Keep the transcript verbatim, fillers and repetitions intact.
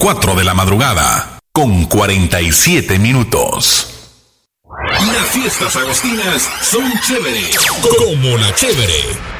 cuatro de la madrugada, con cuarenta y siete minutos. Las fiestas agostinas son chévere, como la chévere.